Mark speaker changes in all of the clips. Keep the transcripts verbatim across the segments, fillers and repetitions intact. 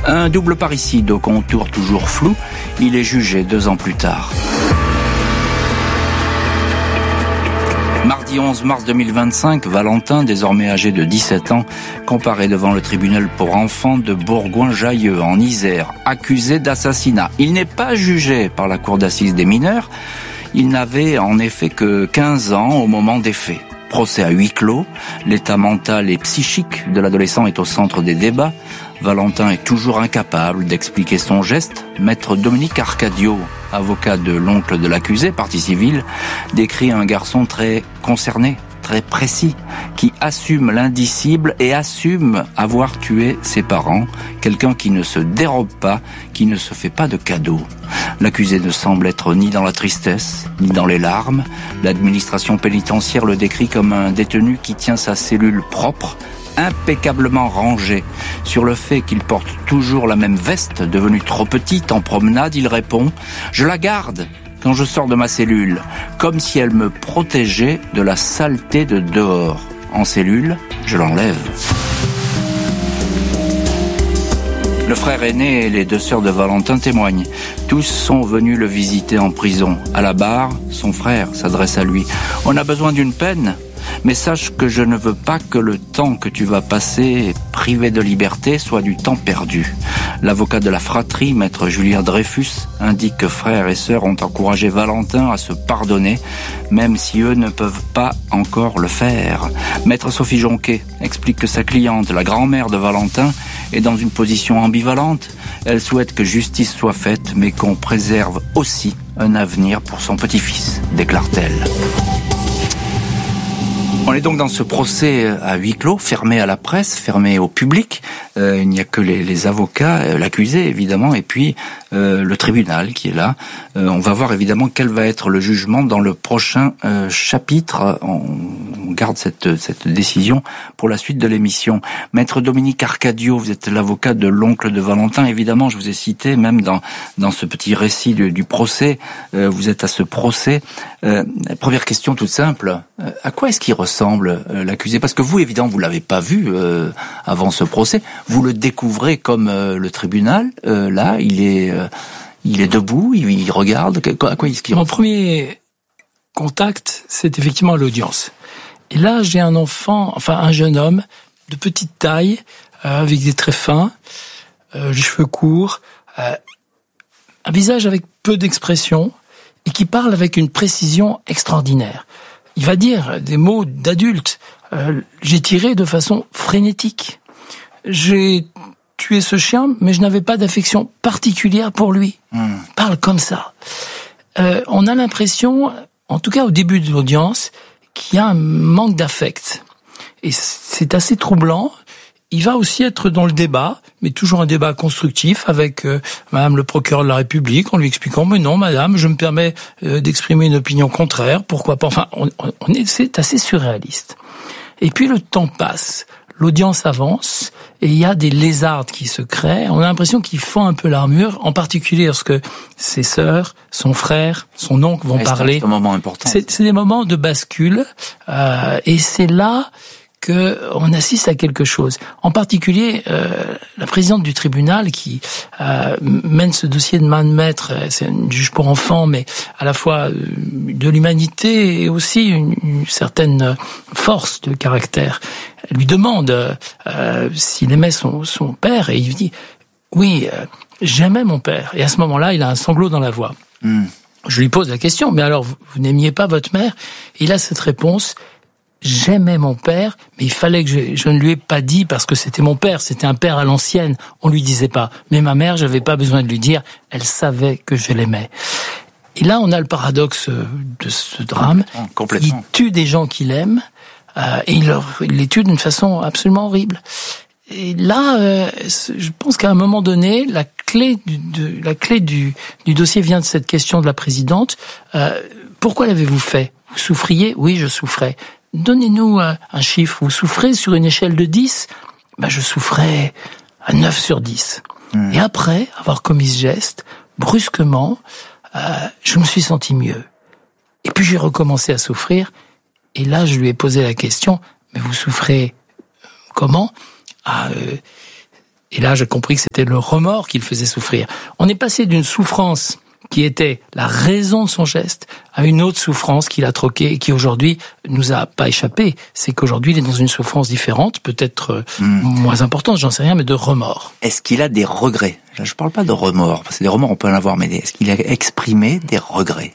Speaker 1: Un double parricide au contour toujours flou, il est jugé deux ans plus tard. Mardi onze mars deux mille vingt-cinq, Valentin, désormais âgé de dix-sept ans, comparaît devant le tribunal pour enfants de Bourgoin-Jallieu, en Isère, accusé d'assassinat. Il n'est pas jugé par la cour d'assises des mineurs. Il n'avait en effet que quinze ans au moment des faits. Procès à huis clos, l'état mental et psychique de l'adolescent est au centre des débats. Valentin est toujours incapable d'expliquer son geste. Maître Dominique Arcadio, avocat de l'oncle de l'accusé, partie civile, décrit un garçon très concerné, très précis, qui assume l'indicible et assume avoir tué ses parents, quelqu'un qui ne se dérobe pas, qui ne se fait pas de cadeaux. L'accusé ne semble être ni dans la tristesse, ni dans les larmes. L'administration pénitentiaire le décrit comme un détenu qui tient sa cellule propre, impeccablement rangée. Sur le fait qu'il porte toujours la même veste, devenue trop petite en promenade, il répond « Je la garde quand je sors de ma cellule, comme si elle me protégeait de la saleté de dehors. En cellule, je l'enlève. » Le frère aîné et les deux sœurs de Valentin témoignent. Tous sont venus le visiter en prison. À la barre, son frère s'adresse à lui. « On a besoin d'une peine, mais sache que je ne veux pas que le temps que tu vas passer privé de liberté soit du temps perdu. » L'avocat de la fratrie, maître Julien Dreyfus, indique que frères et sœurs ont encouragé Valentin à se pardonner, même si eux ne peuvent pas encore le faire. Maître Sophie Jonquet explique que sa cliente, la grand-mère de Valentin, est dans une position ambivalente. Elle souhaite que justice soit faite, mais qu'on préserve aussi un avenir pour son petit-fils, déclare-t-elle. On est donc dans ce procès à huis clos, fermé à la presse, fermé au public. Euh, il n'y a que les, les avocats, euh, l'accusé évidemment, et puis euh, le tribunal qui est là. Euh, on va voir évidemment quel va être le jugement dans le prochain euh, chapitre. On, on garde cette, cette décision pour la suite de l'émission. Maître Dominique Arcadio, vous êtes l'avocat de l'oncle de Valentin. Évidemment, je vous ai cité même dans, dans ce petit récit du, du procès. Euh, vous êtes à ce procès. Euh, première question toute simple. Euh, à quoi est-ce qu'il ressemble euh, l'accusé? Parce que vous, évidemment, vous l'avez pas vu euh, avant ce procès. Vous le découvrez comme euh, le tribunal. Euh, là, il est, euh, il est debout, il, il regarde. À quoi est-ce qu'il
Speaker 2: Mon
Speaker 1: ressemble?
Speaker 2: premier contact, c'est effectivement l'audience. Et là, j'ai un enfant, enfin un jeune homme de petite taille, euh, avec des traits fins, euh, les cheveux courts, euh, un visage avec peu d'expression et qui parle avec une précision extraordinaire. Il va dire des mots d'adulte. Euh, j'ai tiré de façon frénétique. J'ai tué ce chien, mais je n'avais pas d'affection particulière pour lui. Mmh. Il parle comme ça. Euh, on a l'impression, en tout cas au début de l'audience, qu'il y a un manque d'affect. Et c'est assez troublant. Il va aussi être dans le débat, mais toujours un débat constructif avec euh, Madame le procureur de la République, en lui expliquant « Mais non, Madame, je me permets euh, d'exprimer une opinion contraire, pourquoi pas ?» Enfin, on, on est, c'est assez surréaliste. Et puis le temps passe, l'audience avance, et il y a des lézardes qui se créent. On a l'impression qu'ils font un peu l'armure, en particulier lorsque ses sœurs, son frère, son oncle vont
Speaker 1: et
Speaker 2: parler.
Speaker 1: C'est un moment important.
Speaker 2: C'est, c'est des moments de bascule, euh, et c'est là que on assiste à quelque chose. En particulier, euh, la présidente du tribunal qui euh, mène ce dossier de main de maître, c'est une juge pour enfants, mais à la fois de l'humanité et aussi une, une certaine force de caractère. Elle lui demande euh, s'il aimait son, son père, et il lui dit « Oui, euh, j'aimais mon père ». Et à ce moment-là, il a un sanglot dans la voix. Mm. Je lui pose la question « Mais alors, vous, vous n'aimiez pas votre mère ?» Et il a cette réponse « J'aimais mon père, mais il fallait que je, je ne lui ai pas dit parce que c'était mon père, c'était un père à l'ancienne. On lui disait pas. Mais ma mère, j'avais pas besoin de lui dire. Elle savait que je l'aimais. » Et là, on a le paradoxe de ce drame.
Speaker 1: Complètement. Complètement.
Speaker 2: Il tue des gens qu'il aime, euh, et il, leur, il les tue d'une façon absolument horrible. Et là, euh, je pense qu'à un moment donné, la clé du, de, la clé du, du dossier vient de cette question de la présidente. Euh, pourquoi l'avez-vous fait? Vous souffriez? Oui, je souffrais. Donnez-nous un, un chiffre. Vous souffrez sur une échelle de dix? Ben, je souffrais à neuf sur dix. Mmh. Et après avoir commis ce geste, brusquement, euh, je me suis senti mieux. Et puis j'ai recommencé à souffrir. Et là, je lui ai posé la question, mais vous souffrez comment? Ah, euh, Et là, j'ai compris que c'était le remords qui le faisait souffrir. On est passé d'une souffrance qui était la raison de son geste à une autre souffrance qu'il a troquée et qui aujourd'hui nous a pas échappé. C'est qu'aujourd'hui, il est dans une souffrance différente, peut-être mmh. moins importante, j'en sais rien, mais de remords.
Speaker 1: Est-ce qu'il a des regrets? Là, je parle pas de remords, parce que des remords, on peut en avoir, mais est-ce qu'il a exprimé des regrets?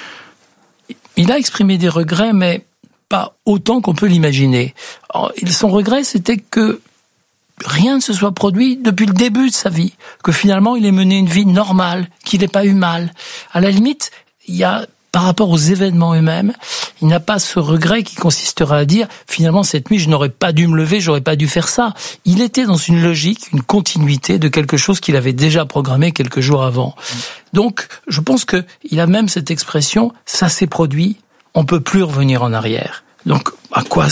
Speaker 2: Il a exprimé des regrets, mais pas autant qu'on peut l'imaginer. Son regret, c'était que rien ne se soit produit depuis le début de sa vie, que finalement il ait mené une vie normale, qu'il n'ait pas eu mal. À la limite, il y a, par rapport aux événements eux-mêmes, il n'a pas ce regret qui consistera à dire finalement cette nuit je n'aurais pas dû me lever, j'aurais pas dû faire ça. Il était dans une logique, une continuité de quelque chose qu'il avait déjà programmé quelques jours avant. Donc je pense que il a même cette expression, ça s'est produit, on peut plus revenir en arrière. Donc, à quoi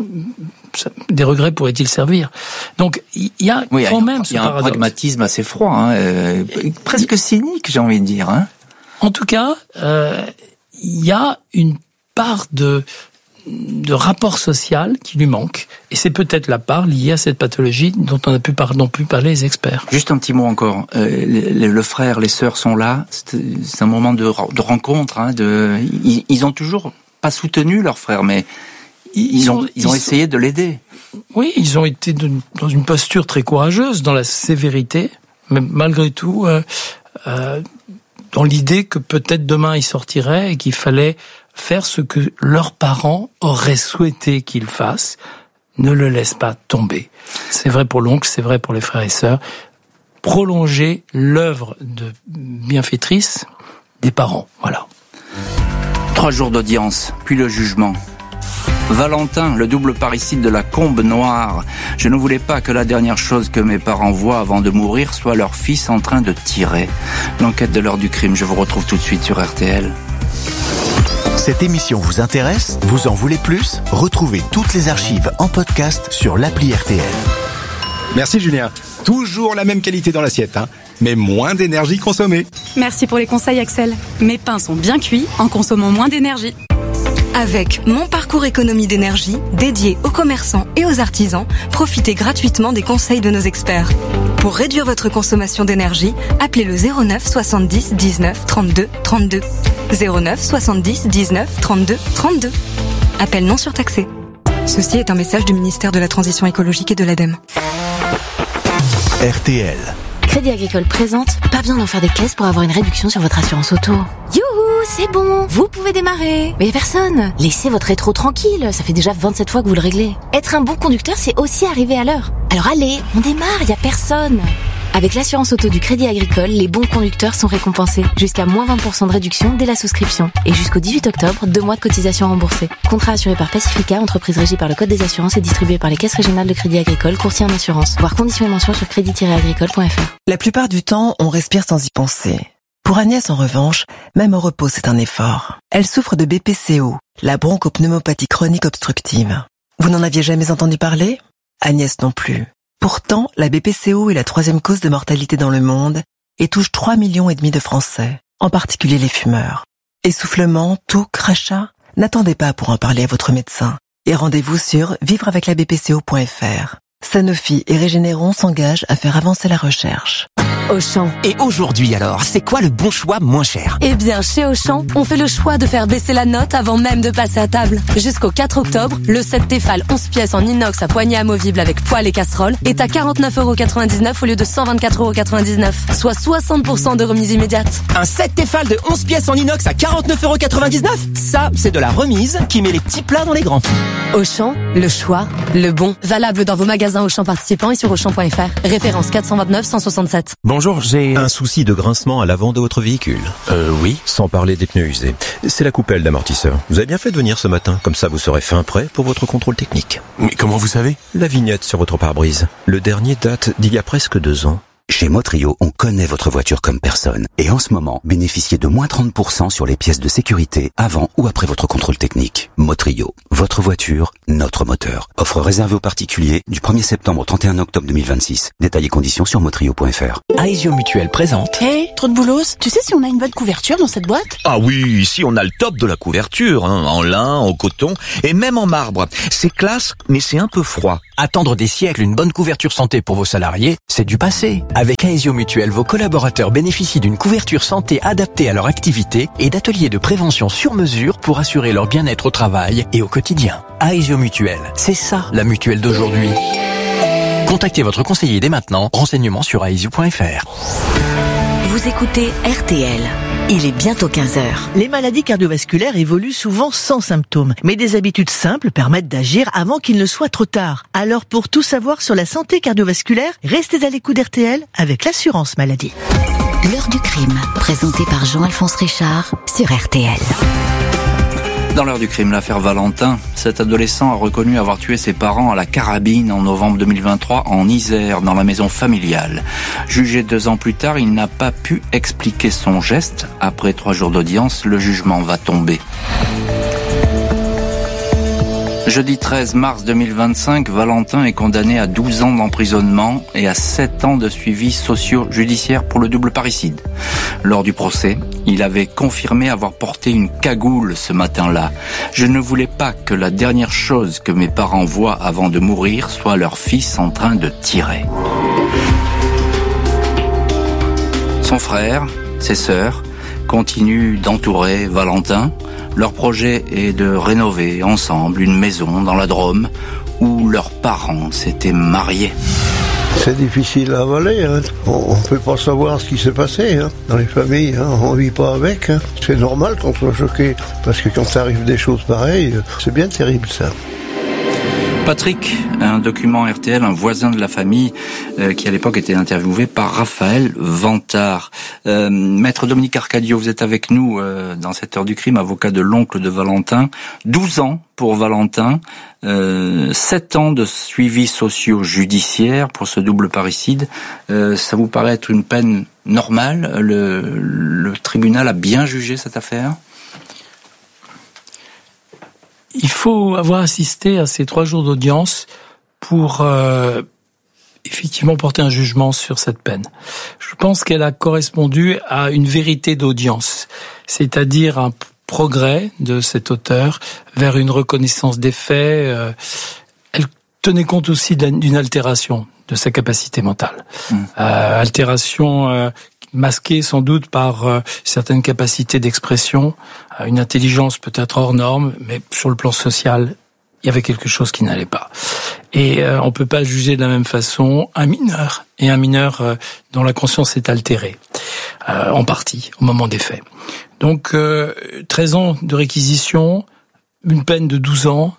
Speaker 2: des regrets pourraient-ils servir? Donc, il y a oui, quand même ce paradoxe. Il y a un
Speaker 1: pragmatisme assez froid, hein, euh, presque cynique, j'ai envie de dire. Hein.
Speaker 2: En tout cas, euh, il y a une part de de rapport social qui lui manque, et c'est peut-être la part liée à cette pathologie dont on a pu, par, dont pu parler les experts.
Speaker 1: Juste un petit mot encore. Euh, le, le frère, les sœurs sont là. C'est, c'est un moment de, de rencontre. Hein, de, ils, ils ont toujours pas soutenu leur frère, mais ils, ils ont, ils ont ils essayé sont, de l'aider.
Speaker 2: Oui, ils ont été de, dans une posture très courageuse, dans la sévérité, mais malgré tout, euh, euh, dans l'idée que peut-être demain ils sortiraient et qu'il fallait faire ce que leurs parents auraient souhaité qu'ils fassent. Ne le laisse pas tomber. C'est vrai pour l'oncle, c'est vrai pour les frères et sœurs. Prolonger l'œuvre de bienfaitrice des parents, voilà.
Speaker 1: Trois jours d'audience, puis le jugement. Valentin, le double parricide de la Combe Noire. Je ne voulais pas que la dernière chose que mes parents voient avant de mourir soit leur fils en train de tirer. L'enquête de l'heure du crime, je vous retrouve tout de suite sur R T L.
Speaker 3: Cette émission vous intéresse? Vous en voulez plus? Retrouvez toutes les archives en podcast sur l'appli R T L.
Speaker 4: Merci Julien. Toujours la même qualité dans l'assiette, hein, mais moins d'énergie consommée.
Speaker 5: Merci pour les conseils Axel. Mes pains sont bien cuits en consommant moins d'énergie.
Speaker 6: Avec Mon Parcours Économie d'énergie, dédié aux commerçants et aux artisans, profitez gratuitement des conseils de nos experts. Pour réduire votre consommation d'énergie, appelez le zéro neuf soixante-dix dix-neuf trente-deux trente-deux. zéro neuf soixante-dix dix-neuf trente-deux trente-deux. Appel non surtaxé. Ceci est un message du ministère de la Transition écologique et de l'ADEME.
Speaker 3: R T L.
Speaker 7: Crédit Agricole présente, pas besoin d'en faire des caisses pour avoir une réduction sur votre assurance auto. Youhou, c'est bon, vous pouvez démarrer. Mais y a personne. Laissez votre rétro tranquille, ça fait déjà vingt-sept fois que vous le réglez. Être un bon conducteur, c'est aussi arriver à l'heure. Alors allez, on démarre, y a personne. Avec l'assurance auto du Crédit Agricole, les bons conducteurs sont récompensés. Jusqu'à moins vingt pour cent de réduction dès la souscription. Et jusqu'au dix-huit octobre, deux mois de cotisation remboursée. Contrat assuré par Pacifica, entreprise régie par le Code des assurances et distribué par les caisses régionales de Crédit Agricole, courtier en assurance. Voir conditions et mentions sur crédit tiret agricole point f r.
Speaker 8: La plupart du temps, on respire sans y penser. Pour Agnès, en revanche, même au repos, c'est un effort. Elle souffre de B P C O, la bronchopneumopathie chronique obstructive. Vous n'en aviez jamais entendu parler? Agnès non plus. Pourtant, la B P C O est la troisième cause de mortalité dans le monde et touche trois millions et demi de Français, en particulier les fumeurs. Essoufflement, toux, crachat? N'attendez pas pour en parler à votre médecin et rendez-vous sur vivre avec la b p c o point f r. Sanofi et Régénéron s'engagent à faire avancer la recherche.
Speaker 9: Auchan. Et aujourd'hui alors, c'est quoi le bon choix moins cher?
Speaker 10: Eh bien, chez Auchan, on fait le choix de faire baisser la note avant même de passer à table. Jusqu'au quatre octobre, le set Tefal onze pièces en inox à poignée amovible avec poêle et casserole est à quarante-neuf euros quatre-vingt-dix-neuf au lieu de cent vingt-quatre euros quatre-vingt-dix-neuf, soit soixante pour cent de remise immédiate.
Speaker 9: Un set Tefal de onze pièces en inox à quarante-neuf euros quatre-vingt-dix-neuf? Ça, c'est de la remise qui met les petits plats dans les grands.
Speaker 10: Auchan, le choix, le bon. Valable dans vos magasins Auchan participants et sur auchan point f r. Référence quatre cent vingt-neuf cent soixante-sept.
Speaker 11: Bonjour, j'ai un souci de grincement à l'avant de votre véhicule.
Speaker 12: Euh, oui.
Speaker 11: Sans parler des pneus usés. C'est la coupelle d'amortisseur. Vous avez bien fait de venir ce matin, comme ça vous serez fin prêt pour votre contrôle technique.
Speaker 12: Mais comment vous savez?
Speaker 11: La vignette sur votre pare-brise. Le dernier date d'il y a presque deux ans.
Speaker 12: Chez Motrio, on connaît votre voiture comme personne. Et en ce moment, bénéficiez de moins trente pour cent sur les pièces de sécurité avant ou après votre contrôle technique. Motrio, votre voiture, notre moteur. Offre réservée aux particuliers du premier septembre au trente et un octobre deux mille vingt-six. Détails et conditions sur motrio point f r.
Speaker 13: Aesio Mutuelle présente.
Speaker 14: Hé, hey, trop de boulos. Tu sais si on a une bonne couverture dans cette boîte?
Speaker 13: Ah oui, ici on a le top de la couverture, hein, en lin, en coton et même en marbre. C'est classe, mais c'est un peu froid.
Speaker 9: Attendre des siècles une bonne couverture santé pour vos salariés, c'est du passé. Avec Aesio Mutuelle, vos collaborateurs bénéficient d'une couverture santé adaptée à leur activité et d'ateliers de prévention sur mesure pour assurer leur bien-être au travail et au quotidien. Aesio Mutuelle, c'est ça la mutuelle d'aujourd'hui. Contactez votre conseiller dès maintenant. Renseignements sur aesio point f r.
Speaker 15: Vous écoutez R T L. Il est bientôt quinze heures.
Speaker 16: Les maladies cardiovasculaires évoluent souvent sans symptômes, mais des habitudes simples permettent d'agir avant qu'il ne soit trop tard. Alors pour tout savoir sur la santé cardiovasculaire, restez à l'écoute d'R T L avec l'assurance maladie.
Speaker 15: L'heure du crime, présenté par Jean-Alphonse Richard sur R T L.
Speaker 1: Dans l'heure du crime, l'affaire Valentin, cet adolescent a reconnu avoir tué ses parents à la carabine en novembre deux mille vingt-trois en Isère, dans la maison familiale. Jugé deux ans plus tard, il n'a pas pu expliquer son geste. Après trois jours d'audience, le jugement va tomber. Jeudi treize mars deux mille vingt-cinq, Valentin est condamné à douze ans d'emprisonnement et à sept ans de suivi socio-judiciaire pour le double parricide. Lors du procès, il avait confirmé avoir porté une cagoule ce matin-là. Je ne voulais pas que la dernière chose que mes parents voient avant de mourir soit leur fils en train de tirer. Son frère, ses sœurs, continuent d'entourer Valentin. Leur projet est de rénover ensemble une maison dans la Drôme où leurs parents s'étaient mariés.
Speaker 17: C'est difficile à avaler, hein. On ne peut pas savoir ce qui s'est passé hein. Dans les familles, hein. On ne vit pas avec. Hein. C'est normal qu'on soit choqué, parce que quand ça arrive des choses pareilles, c'est bien terrible ça.
Speaker 1: Patrick, un document R T L, un voisin de la famille euh, qui à l'époque était interviewé par Raphaël Vantard. Euh, Maître Dominique Arcadio, vous êtes avec nous euh, dans cette heure du crime, avocat de l'oncle de Valentin. douze ans pour Valentin, euh, sept ans de suivi socio-judiciaire pour ce double parricide. Euh, ça vous paraît être une peine normale? Le, le tribunal a bien jugé cette affaire?
Speaker 2: Il faut avoir assisté à ces trois jours d'audience pour euh, effectivement porter un jugement sur cette peine. Je pense qu'elle a correspondu à une vérité d'audience, c'est-à-dire un progrès de cet auteur vers une reconnaissance des faits. Euh, elle tenait compte aussi d'une altération de sa capacité mentale. Mmh. Euh, altération euh, masquée sans doute par euh, certaines capacités d'expression, euh, une intelligence peut-être hors norme, mais sur le plan social, il y avait quelque chose qui n'allait pas. Et euh, on peut pas juger de la même façon un mineur, et un mineur euh, dont la conscience est altérée, euh, en partie, au moment des faits. Donc, euh, treize ans de réquisition, une peine de douze ans,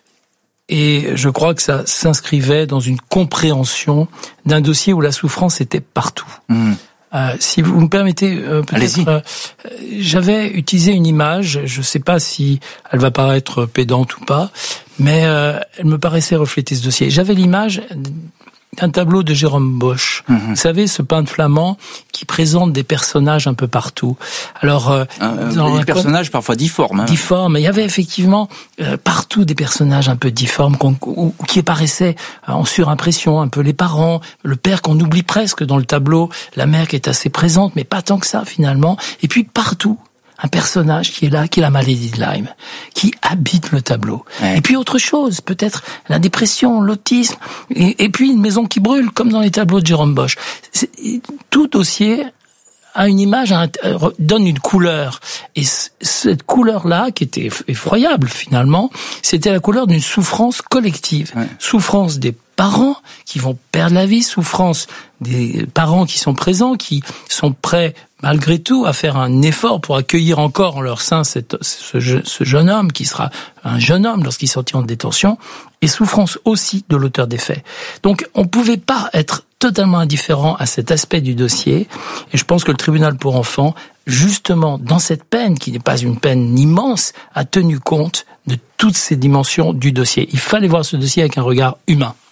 Speaker 2: et je crois que ça s'inscrivait dans une compréhension d'un dossier où la souffrance était partout. Mmh. Euh, si vous me permettez, euh, peut-être, euh, j'avais utilisé une image, je ne sais pas si elle va paraître pédante ou pas, mais euh, elle me paraissait refléter ce dossier. J'avais l'image d'un tableau de Jérôme Bosch. Mmh. Vous savez, ce peintre flamand qui présente des personnages un peu partout. Alors, euh,
Speaker 1: euh, dans des personnages con... parfois difformes. Hein.
Speaker 2: Difformes. Il y avait effectivement euh, partout des personnages un peu difformes qu'on, ou, ou qui apparaissaient en surimpression, un peu les parents, le père qu'on oublie presque dans le tableau, la mère qui est assez présente, mais pas tant que ça finalement. Et puis partout, un personnage qui est là, qui est la maladie de Lyme, qui habite le tableau. Ouais. Et puis autre chose, peut-être la dépression, l'autisme, et, et puis une maison qui brûle, comme dans les tableaux de Jérôme Bosch. C'est, tout dossier a une image, un, donne une couleur. Et c- cette couleur-là, qui était effroyable finalement, c'était la couleur d'une souffrance collective. Ouais. Souffrance des parents qui vont perdre la vie, souffrance des parents qui sont présents, qui sont prêts malgré tout à faire un effort pour accueillir encore en leur sein cette, ce, ce jeune homme qui sera un jeune homme lorsqu'il sortira de détention, et souffrance aussi de l'auteur des faits. Donc on ne pouvait pas être totalement indifférent à cet aspect du dossier, et je pense que le tribunal pour enfants, justement dans cette peine, qui n'est pas une peine immense, a tenu compte de toutes ces dimensions du dossier. Il fallait voir ce dossier avec un regard humain.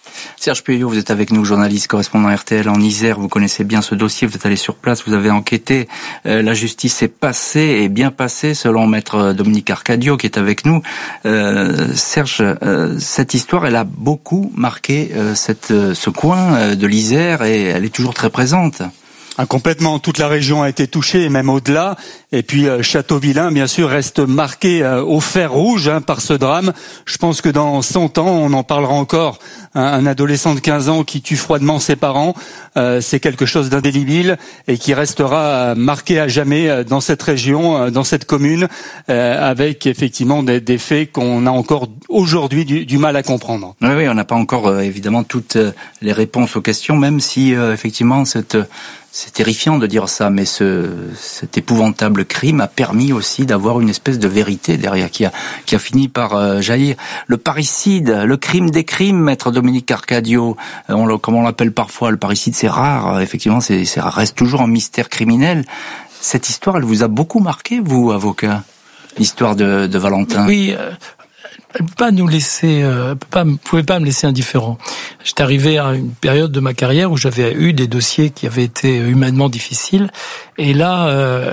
Speaker 1: Serge Pueyo, vous êtes avec nous, journaliste correspondant R T L en Isère. Vous connaissez bien ce dossier, vous êtes allé sur place, vous avez enquêté. Euh, la justice est passée et bien passée, selon maître Dominique Arcadio qui est avec nous. Euh, Serge, euh, cette histoire, elle a beaucoup marqué euh, cette, euh, ce coin euh, de l'Isère et elle est toujours très présente.
Speaker 18: Ah, complètement, toute la région a été touchée, et même au-delà. Et puis euh, Châteauvillain, bien sûr, reste marqué euh, au fer rouge hein, par ce drame. Je pense que dans cent ans, on en parlera encore. Un, un adolescent de quinze ans qui tue froidement ses parents, euh, c'est quelque chose d'indélébile et qui restera euh, marqué à jamais euh, dans cette région, euh, dans cette commune, euh, avec effectivement des, des faits qu'on a encore aujourd'hui du, du mal à comprendre.
Speaker 1: Oui, oui, on n'a pas encore euh, évidemment toutes euh, les réponses aux questions, même si euh, effectivement cette... C'est terrifiant de dire ça, mais ce, cet épouvantable crime a permis aussi d'avoir une espèce de vérité derrière qui a, qui a fini par euh, jaillir. Le parricide, le crime des crimes, maître Dominique Arcadio, euh, on le, comme on l'appelle parfois, le parricide c'est rare, euh, effectivement, c'est, c'est reste toujours un mystère criminel. Cette histoire, elle vous a beaucoup marqué, vous, avocat, l'histoire de, de Valentin?
Speaker 2: Oui. Euh... Elle peut pas nous laisser, euh, peut pas, pouvait pas me laisser indifférent. J'étais arrivé à une période de ma carrière où j'avais eu des dossiers qui avaient été humainement difficiles, et là, euh,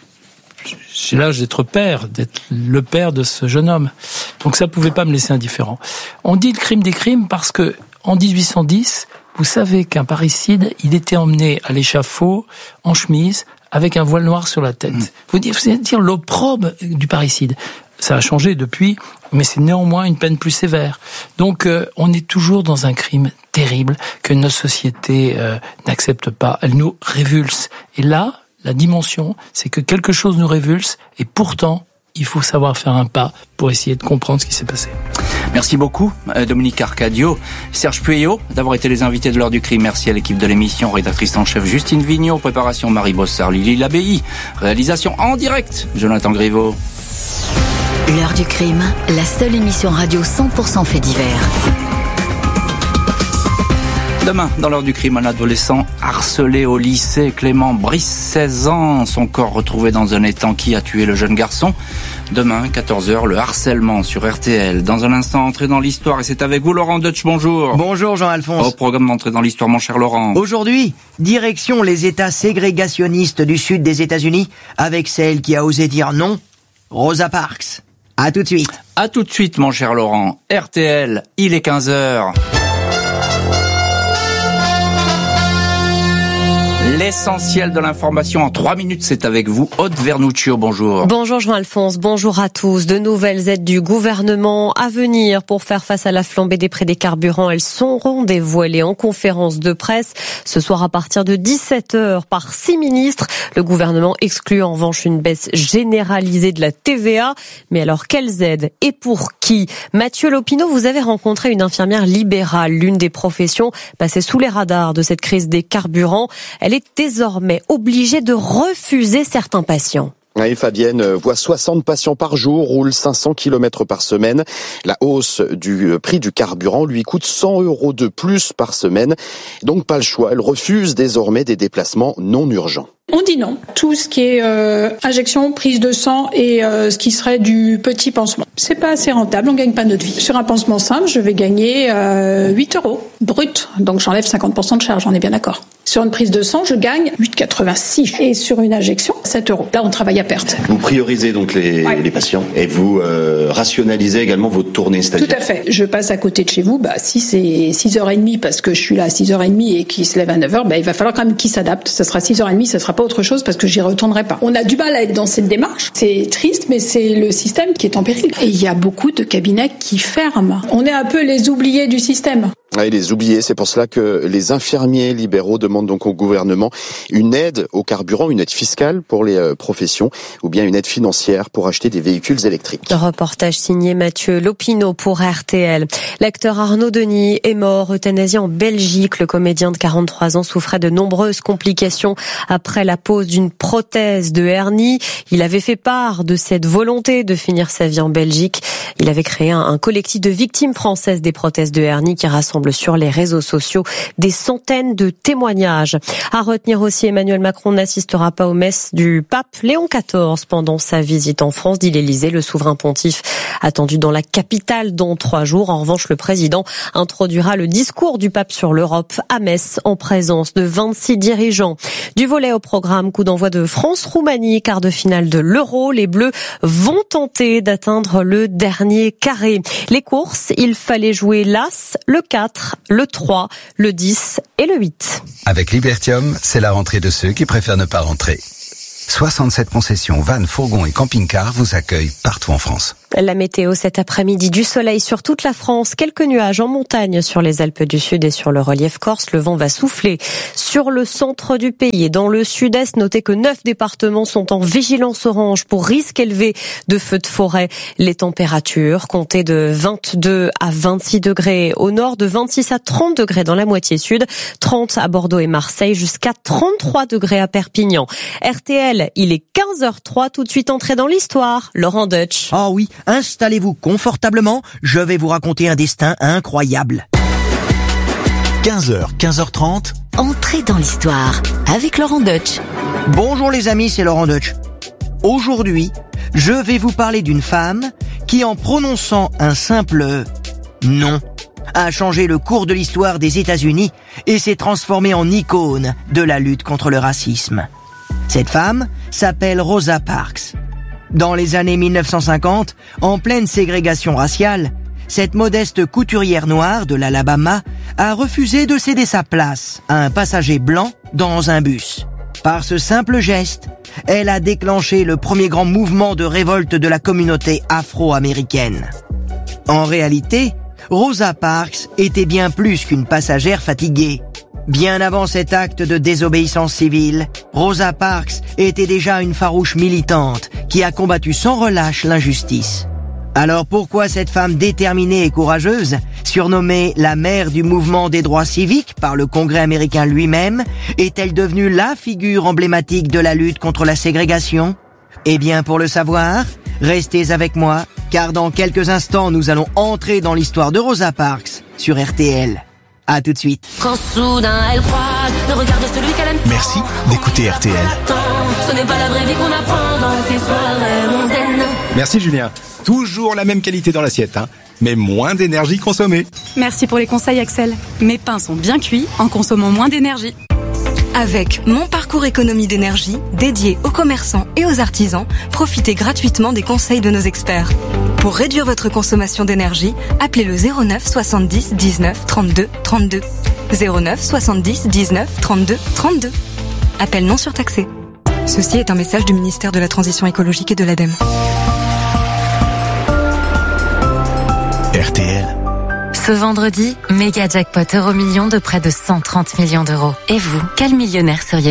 Speaker 2: j'ai l'âge d'être père, d'être le père de ce jeune homme. Donc ça pouvait pas me laisser indifférent. On dit le crime des crimes parce que en dix-huit cent dix, vous savez qu'un parricide, il était emmené à l'échafaud en chemise avec un voile noir sur la tête. Mmh. Vous devez dire l'opprobre du parricide. Ça a changé depuis, mais c'est néanmoins une peine plus sévère. Donc, euh, on est toujours dans un crime terrible que notre société euh, n'accepte pas. Elle nous révulse. Et là, la dimension, c'est que quelque chose nous révulse, et pourtant, il faut savoir faire un pas pour essayer de comprendre ce qui s'est passé.
Speaker 1: Merci beaucoup, Dominique Arcadio. Serge Pueyo, d'avoir été les invités de l'heure du crime. Merci à l'équipe de l'émission, rédactrice en chef Justine Vignot, préparation Marie Bossard, Lily Labbaye, réalisation en direct, Jonathan Griveaux.
Speaker 15: L'heure du crime, la seule émission radio cent pour cent fait divers.
Speaker 1: Demain, dans l'heure du crime, un adolescent harcelé au lycée. Clément Brice, seize ans, son corps retrouvé dans un étang. Qui a tué le jeune garçon? Demain, quatorze heures, le harcèlement sur R T L. Dans un instant, entrée dans l'histoire, et c'est avec vous, Laurent Deutsch, bonjour.
Speaker 19: Bonjour Jean-Alphonse.
Speaker 1: Au programme d'entrée dans l'histoire, mon cher Laurent.
Speaker 19: Aujourd'hui, direction les États ségrégationnistes du sud des États-Unis, avec celle qui a osé dire non, Rosa Parks. À tout de suite.
Speaker 1: À tout de suite, mon cher Laurent. R T L, il est quinze heures. L'essentiel de l'information en trois minutes, c'est avec vous, Aude Vernuccio, bonjour.
Speaker 20: Bonjour Jean-Alphonse, bonjour à tous. De nouvelles aides du gouvernement à venir pour faire face à la flambée des prix des carburants. Elles seront dévoilées en conférence de presse ce soir à partir de dix-sept heures par six ministres. Le gouvernement exclut en revanche une baisse généralisée de la T V A. Mais alors, quelles aides et pour qui? Mathieu Lopineau, vous avez rencontré une infirmière libérale, l'une des professions passées sous les radars de cette crise des carburants. Elle est désormais obligée de refuser certains patients.
Speaker 21: Oui, Fabienne voit soixante patients par jour, roule cinq cents kilomètres par semaine. La hausse du prix du carburant lui coûte cent euros de plus par semaine. Donc pas le choix, elle refuse désormais des déplacements non urgents.
Speaker 22: On dit non. Tout ce qui est euh, injection, prise de sang et euh, ce qui serait du petit pansement. C'est pas assez rentable, on gagne pas notre vie. Sur un pansement simple, je vais gagner euh, huit euros brut. Donc j'enlève cinquante pour cent de charge, on est bien d'accord. Sur une prise de sang, je gagne huit virgule quatre-vingt-six. Et sur une injection, sept euros. Là, on travaille à perte.
Speaker 23: Vous priorisez donc les, ouais. les patients et vous euh, rationalisez également votre tournée, c'est-à-dire ?
Speaker 22: Tout à fait. Je passe à côté de chez vous. Bah, si c'est six heures trente parce que je suis là à six heures trente et qu'il se lève à neuf heures, bah, il va falloir quand même qu'il s'adapte. Ça sera six heures trente, ça sera pas autre chose parce que j'y retournerai pas. On a du mal à être dans cette démarche. C'est triste, mais c'est le système qui est en péril. Et il y a beaucoup de cabinets qui ferment. On est un peu les oubliés du système.
Speaker 21: Et les oubliés, c'est pour cela que les infirmiers libéraux demandent donc au gouvernement une aide au carburant, une aide fiscale pour les professions ou bien une aide financière pour acheter des véhicules électriques.
Speaker 20: Reportage signé Mathieu Lopineau pour R T L. L'acteur Arnaud Denis est mort, euthanasié en Belgique. Le comédien de quarante-trois ans souffrait de nombreuses complications après la pose d'une prothèse de hernie. Il avait fait part de cette volonté de finir sa vie en Belgique. Il avait créé un collectif de victimes françaises des prothèses de hernie qui rassemble rassemble sur les réseaux sociaux des centaines de témoignages. À retenir aussi, Emmanuel Macron n'assistera pas aux messes du pape Léon quatorze pendant sa visite en France, dit l'Élysée. Le souverain pontife attendu dans la capitale dans trois jours. En revanche, le président introduira le discours du pape sur l'Europe à Metz en présence de vingt-six dirigeants. Du volley au programme, coup d'envoi de France-Roumanie, quart de finale de l'Euro. Les Bleus vont tenter d'atteindre le dernier carré. Les courses, il fallait jouer l'As, le quatre, le trois, le dix et le huit.
Speaker 4: Avec Libertium, c'est la rentrée de ceux qui préfèrent ne pas rentrer. soixante-sept concessions, vannes, fourgons et camping-cars vous accueillent partout en France.
Speaker 20: La météo cet après-midi, du soleil sur toute la France, quelques nuages en montagne sur les Alpes du Sud et sur le relief corse. Le vent va souffler sur le centre du pays et dans le sud-est. Notez que neuf départements sont en vigilance orange pour risque élevé de feux de forêt. Les températures comptez de vingt-deux à vingt-six degrés au nord, de vingt-six à trente degrés dans la moitié sud, trente à Bordeaux et Marseille, jusqu'à trente-trois degrés à Perpignan. R T L, il est quinze heures zéro trois, tout de suite entrée dans l'histoire. Laurent Deutsch.
Speaker 19: Ah oui, installez-vous confortablement, je vais vous raconter un destin incroyable.
Speaker 3: quinze heures, quinze heures trente.
Speaker 15: Entrée dans l'histoire avec Laurent Deutsch.
Speaker 19: Bonjour les amis, c'est Laurent Deutsch. Aujourd'hui, je vais vous parler d'une femme qui, en prononçant un simple non, a changé le cours de l'histoire des États-Unis et s'est transformée en icône de la lutte contre le racisme. Cette femme s'appelle Rosa Parks. Dans les années mille neuf cent cinquante, en pleine ségrégation raciale, cette modeste couturière noire de l'Alabama a refusé de céder sa place à un passager blanc dans un bus. Par ce simple geste, elle a déclenché le premier grand mouvement de révolte de la communauté afro-américaine. En réalité, Rosa Parks était bien plus qu'une passagère fatiguée. Bien avant cet acte de désobéissance civile, Rosa Parks était déjà une farouche militante qui a combattu sans relâche l'injustice. Alors pourquoi cette femme déterminée et courageuse, surnommée la mère du mouvement des droits civiques par le Congrès américain lui-même, est-elle devenue la figure emblématique de la lutte contre la ségrégation ? Eh bien, pour le savoir, restez avec moi, car dans quelques instants, nous allons entrer dans l'histoire de Rosa Parks sur R T L. À tout de suite.
Speaker 10: Quand soudain elle croise le regard de celui qu'elle aime.
Speaker 3: Merci d'écouter R T L.
Speaker 10: Ce n'est pas la vraie vie qu'on apprend dans ces soirées mondaines.
Speaker 5: Merci Julien. Toujours la même qualité dans l'assiette, hein, mais moins d'énergie consommée.
Speaker 6: Merci pour les conseils Axel. Mes pains sont bien cuits en consommant moins d'énergie. Avec Mon Parcours Économie d'énergie, dédié aux commerçants et aux artisans, profitez gratuitement des conseils de nos experts. Pour réduire votre consommation d'énergie, appelez le zéro neuf soixante-dix dix-neuf trente-deux trente-deux. zéro neuf soixante-dix dix-neuf trente-deux trente-deux. Appel non surtaxé. Ceci est un message du ministère de la Transition écologique et de l'ADEME.
Speaker 3: R T L.
Speaker 24: Ce vendredi, méga jackpot euro million de près de cent trente millions d'euros. Et vous, quel millionnaire seriez-vous ?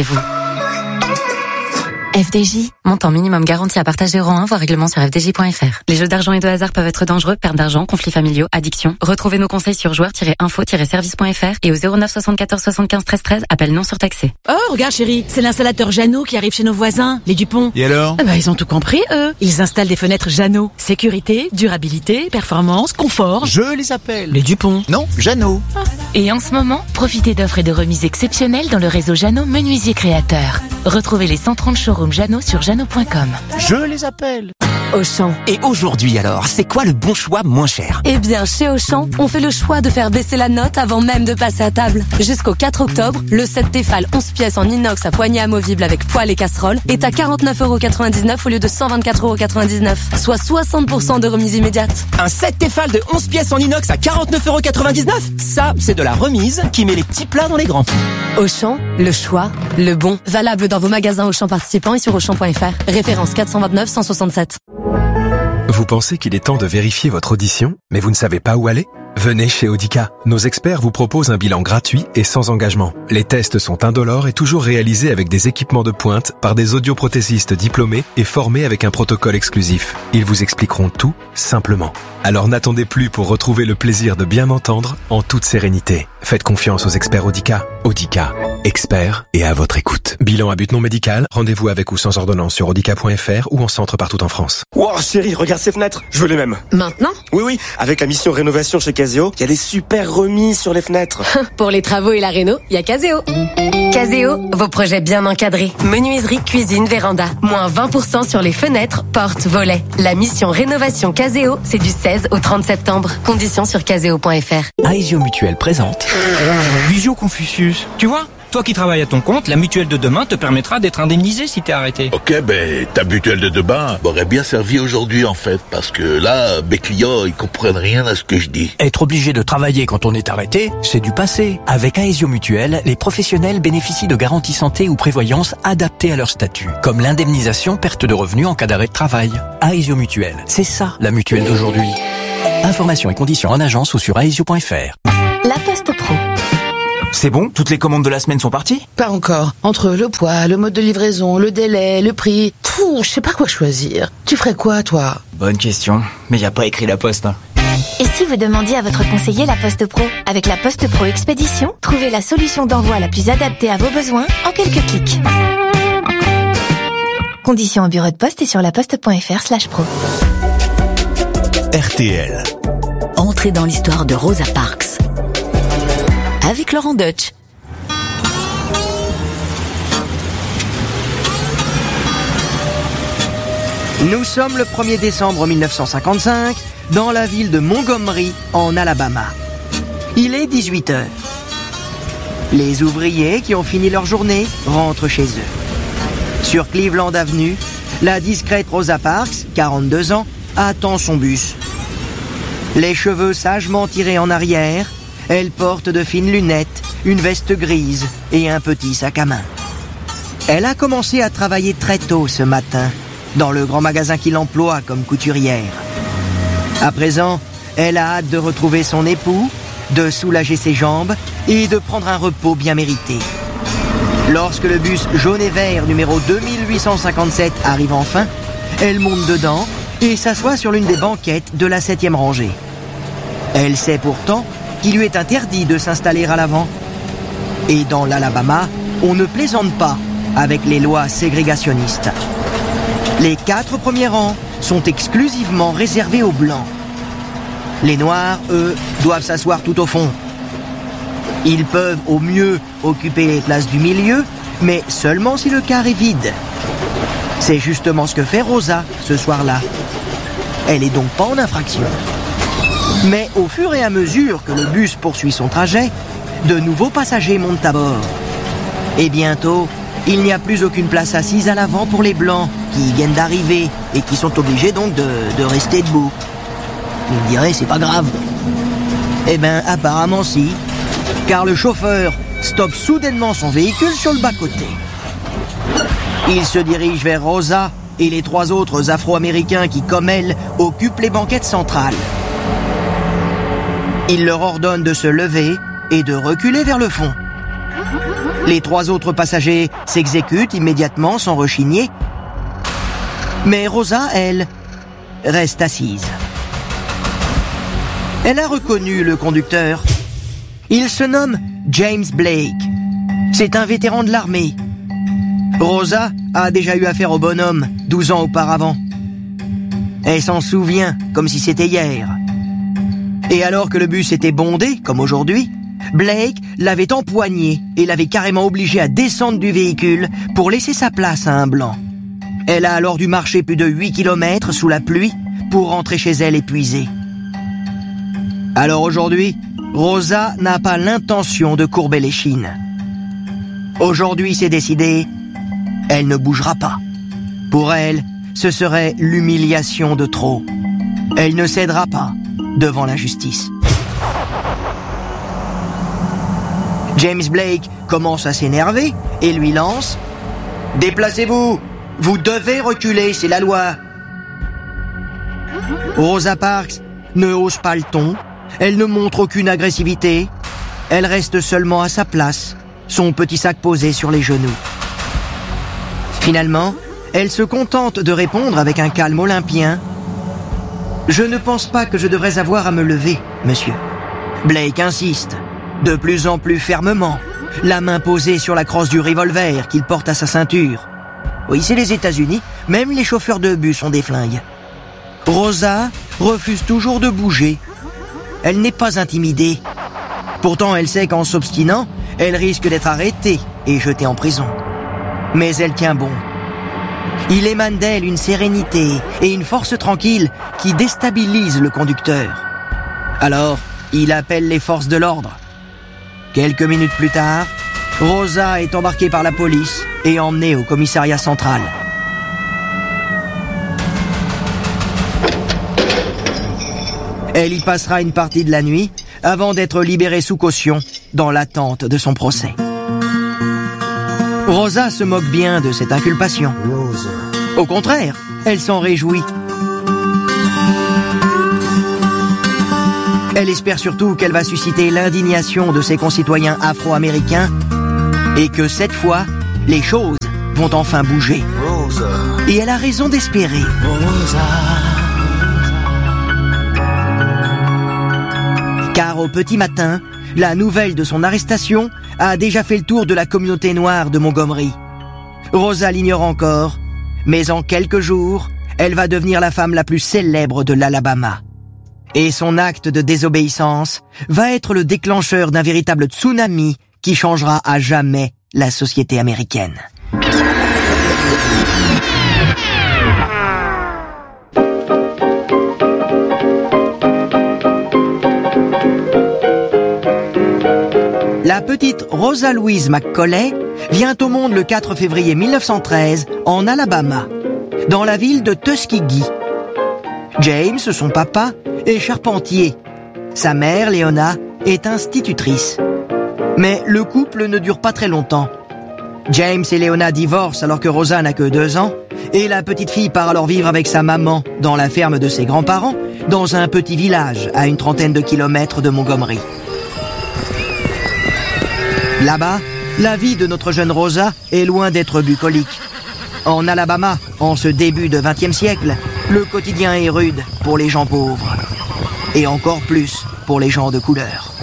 Speaker 24: F D J, montant minimum garanti à partager rang un, voire règlement sur f d j point f r. Les jeux d'argent et de hasard peuvent être dangereux, perte d'argent, conflits familiaux, addiction. Retrouvez nos conseils sur joueurs tiret info tiret service point f r et au zéro neuf soixante-quatorze soixante-quinze treize treize, appel non surtaxé.
Speaker 14: Oh, regarde chérie, c'est l'installateur Jeannot qui arrive chez nos voisins, les Dupont.
Speaker 5: Et alors ?
Speaker 14: Ah bah, ils ont tout compris, eux. Ils installent des fenêtres Jeannot. Sécurité, durabilité, performance, confort.
Speaker 5: Je les appelle.
Speaker 14: Les Dupont.
Speaker 5: Non, Jeannot.
Speaker 14: Ah.
Speaker 25: Et en ce moment, profitez d'offres et de remises exceptionnelles dans le réseau Jeannot Menuisier Créateur. Retrouvez les cent trente showrooms Jeannot sur jeannot point com.
Speaker 5: Je les appelle.
Speaker 26: Auchan. Et aujourd'hui alors, c'est quoi le bon choix moins cher ?
Speaker 10: Eh bien, chez Auchan, on fait le choix de faire baisser la note avant même de passer à table. Jusqu'au quatre octobre, le set Tefal onze pièces en inox à poignée amovible avec poêle et casserole est à quarante-neuf euros quatre-vingt-dix-neuf au lieu de cent vingt-quatre euros quatre-vingt-dix-neuf, soit soixante pour cent de remise immédiate.
Speaker 26: Un set Tefal de onze pièces en inox à quarante-neuf euros quatre-vingt-dix-neuf ? Ça, c'est de la remise qui met les petits plats dans les grands.
Speaker 10: Auchan, le choix, le bon. Valable dans vos magasins Auchan participants et sur auchan point f r. Référence quatre cent vingt-neuf cent soixante-sept.
Speaker 27: Vous pensez qu'il est temps de vérifier votre audition, mais vous ne savez pas où aller ? Venez chez Audica. Nos experts vous proposent un bilan gratuit et sans engagement. Les tests sont indolores et toujours réalisés avec des équipements de pointe par des audioprothésistes diplômés et formés avec un protocole exclusif. Ils vous expliqueront tout simplement. Alors n'attendez plus pour retrouver le plaisir de bien entendre en toute sérénité. Faites confiance aux experts Audica. Audica, experts et à votre écoute. Bilan à but non médical, rendez-vous avec ou sans ordonnance sur audica point f r ou en centre partout en France.
Speaker 7: Wow, chérie, regarde ces fenêtres, je veux les mêmes.
Speaker 20: Maintenant?
Speaker 7: Oui, oui, avec la mission rénovation chez Caseo, il y a des super remises sur les fenêtres.
Speaker 20: Pour les travaux et la réno, il y a Caseo. Caseo, vos projets bien encadrés. Menuiserie, cuisine, véranda. Moins vingt pour cent sur les fenêtres, portes, volets. La mission rénovation Caseo, c'est du seize au trente septembre. Conditions sur caseo point f r.
Speaker 8: Aesio Mutuelle présente Visio Confucius. Tu vois, toi qui travailles à ton compte, la mutuelle de demain te permettra d'être indemnisé si t'es arrêté.
Speaker 9: Ok, ben ta mutuelle de demain m'aurait bien servi aujourd'hui en fait, parce que là, mes clients, ils comprennent rien à ce que je dis.
Speaker 8: Être obligé de travailler quand on est arrêté, c'est du passé. Avec Aesio Mutuelle, les professionnels bénéficient de garanties santé ou prévoyance adaptées à leur statut, comme l'indemnisation perte de revenus en cas d'arrêt de travail. Aesio Mutuelle, c'est ça la mutuelle d'aujourd'hui. Informations et conditions en agence ou sur aesio point f r.
Speaker 25: La Poste Pro.
Speaker 8: C'est bon? Toutes les commandes de la semaine sont parties?
Speaker 11: Pas encore. Entre le poids, le mode de livraison, le délai, le prix... Pouh, je sais pas quoi choisir. Tu ferais quoi, toi?
Speaker 8: Bonne question. Mais y a pas écrit la Poste. Hein.
Speaker 25: Et si vous demandiez à votre conseiller la Poste Pro? Avec la Poste Pro Expédition, trouvez la solution d'envoi la plus adaptée à vos besoins en quelques clics. Conditions au bureau de poste et sur laposte point f r slash pro.
Speaker 3: R T L.
Speaker 15: Entrez dans l'histoire de Rosa Parks. Avec Laurent Deutsch.
Speaker 19: Nous sommes le premier décembre mille neuf cent cinquante-cinq, dans la ville de Montgomery, en Alabama. Il est dix-huit heures. Les ouvriers qui ont fini leur journée rentrent chez eux. Sur Cleveland Avenue, la discrète Rosa Parks, quarante-deux ans, attend son bus. Les cheveux sagement tirés en arrière, elle porte de fines lunettes, une veste grise et un petit sac à main. Elle a commencé à travailler très tôt ce matin, dans le grand magasin qui l'emploie comme couturière. À présent, elle a hâte de retrouver son époux, de soulager ses jambes et de prendre un repos bien mérité. Lorsque le bus jaune et vert numéro deux mille huit cent cinquante-sept arrive enfin, elle monte dedans et s'assoit sur l'une des banquettes de la septième rangée. Elle sait pourtant qu'il lui est interdit de s'installer à l'avant. Et dans l'Alabama, on ne plaisante pas avec les lois ségrégationnistes. Les quatre premiers rangs sont exclusivement réservés aux Blancs. Les Noirs, eux, doivent s'asseoir tout au fond. Ils peuvent au mieux occuper les places du milieu, mais seulement si le car est vide. C'est justement ce que fait Rosa ce soir-là. Elle est donc pas en infraction. Mais au fur et à mesure que le bus poursuit son trajet, de nouveaux passagers montent à bord. Et bientôt, il n'y a plus aucune place assise à l'avant pour les Blancs qui viennent d'arriver et qui sont obligés donc de, de rester debout. Vous me direz, c'est pas grave. Eh ben, apparemment si, car le chauffeur stoppe soudainement son véhicule sur le bas-côté. Il se dirige vers Rosa et les trois autres Afro-Américains qui, comme elle, occupent les banquettes centrales. Il leur ordonne de se lever et de reculer vers le fond. Les trois autres passagers s'exécutent immédiatement sans rechigner. Mais Rosa, elle, reste assise. Elle a reconnu le conducteur. Il se nomme James Blake. C'est un vétéran de l'armée. Rosa a déjà eu affaire au bonhomme douze ans auparavant. Elle s'en souvient comme si c'était hier. Et alors que le bus était bondé, comme aujourd'hui, Blake l'avait empoigné et l'avait carrément obligé à descendre du véhicule pour laisser sa place à un blanc. Elle a alors dû marcher plus de huit kilomètres sous la pluie pour rentrer chez elle épuisée. Alors aujourd'hui, Rosa n'a pas l'intention de courber l'échine. Aujourd'hui, c'est décidé, elle ne bougera pas. Pour elle, ce serait l'humiliation de trop. Elle ne cédera pas devant la justice. James Blake commence à s'énerver et lui lance « Déplacez-vous, vous devez reculer, c'est la loi !» Rosa Parks ne hausse pas le ton, elle ne montre aucune agressivité, elle reste seulement à sa place, son petit sac posé sur les genoux. Finalement, elle se contente de répondre avec un calme olympien « Je ne pense pas que je devrais avoir à me lever, monsieur. » Blake insiste. « de plus en plus fermement, la main posée sur la crosse du revolver qu'il porte à sa ceinture. Oui, c'est les États-Unis, même les chauffeurs de bus ont des flingues. Rosa refuse toujours de bouger. Elle n'est pas intimidée. Pourtant, elle sait qu'en s'obstinant, elle risque d'être arrêtée et jetée en prison. Mais elle tient bon. Il émane d'elle une sérénité et une force tranquille qui déstabilisent le conducteur. Alors, il appelle les forces de l'ordre. Quelques minutes plus tard, Rosa est embarquée par la police et emmenée au commissariat central. Elle y passera une partie de la nuit avant d'être libérée sous caution dans l'attente de son procès. Rosa se moque bien de cette inculpation. Au contraire, elle s'en réjouit. Elle espère surtout qu'elle va susciter l'indignation de ses concitoyens afro-américains et que cette fois, les choses vont enfin bouger. Rosa. Et elle a raison d'espérer. Rosa. Car au petit matin, la nouvelle de son arrestation a déjà fait le tour de la communauté noire de Montgomery. Rosa l'ignore encore, mais en quelques jours, elle va devenir la femme la plus célèbre de l'Alabama. Et son acte de désobéissance va être le déclencheur d'un véritable tsunami qui changera à jamais la société américaine. La petite Rosa Louise McCauley vient au monde le quatre février mille neuf cent treize en Alabama, dans la ville de Tuskegee. James, son papa, est charpentier. Sa mère, Léona, est institutrice. Mais le couple ne dure pas très longtemps. James et Léona divorcent alors que Rosa n'a que deux ans, et la petite fille part alors vivre avec sa maman dans la ferme de ses grands-parents, dans un petit village à une trentaine de kilomètres de Montgomery. Là-bas, la vie de notre jeune Rosa est loin d'être bucolique. En Alabama, en ce début de vingtième siècle, le quotidien est rude pour les gens pauvres. Et encore plus pour les gens de couleur.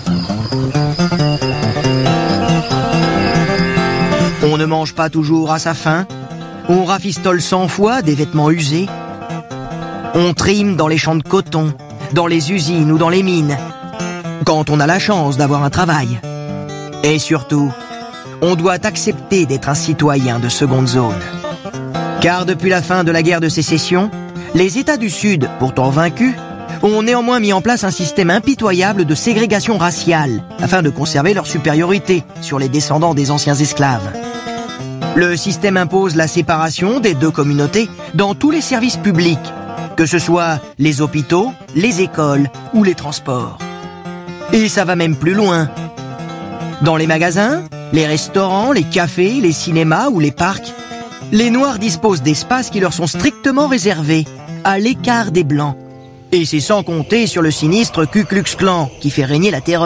Speaker 19: On ne mange pas toujours à sa faim. On rafistole cent fois des vêtements usés. On trime dans les champs de coton, dans les usines ou dans les mines, quand on a la chance d'avoir un travail. Et surtout, on doit accepter d'être un citoyen de seconde zone. Car depuis la fin de la guerre de sécession, les États du Sud, pourtant vaincus, ont néanmoins mis en place un système impitoyable de ségrégation raciale afin de conserver leur supériorité sur les descendants des anciens esclaves. Le système impose la séparation des deux communautés dans tous les services publics, que ce soit les hôpitaux, les écoles ou les transports. Et ça va même plus loin. Dans les magasins, les restaurants, les cafés, les cinémas ou les parcs, les Noirs disposent d'espaces qui leur sont strictement réservés, à l'écart des Blancs. Et c'est sans compter sur le sinistre Ku Klux Klan qui fait régner la terreur.